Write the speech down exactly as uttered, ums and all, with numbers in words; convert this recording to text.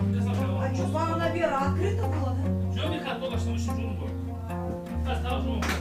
А что, она Вера открыто было, да? Что, Михаил, только что мы сидим. Осталось.